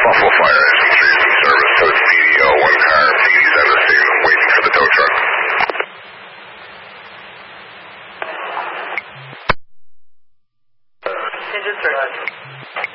Buffalo Fire Engine Station service to the CDO. One car, PD center station, waiting for the tow truck. Engine service.